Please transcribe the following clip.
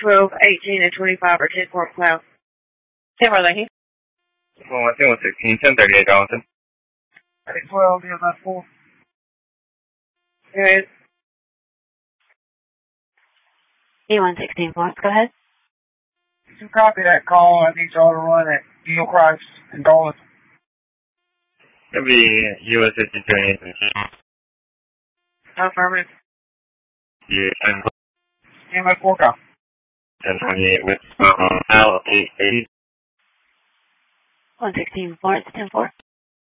12, 18, and 25 are 10-4 cloud. 10 Leahy. 16, 1038 Darlington. 12, yeah, that's 4. Go ahead. E116 Florence, go ahead. Did you copy that call? I need y'all to run at Gilchrist and Darlington. It'll be US 52 and Affirmative. Yeah, 10. Stand by 4 call. 1028 with Al 880. 116 Florence, 10-4.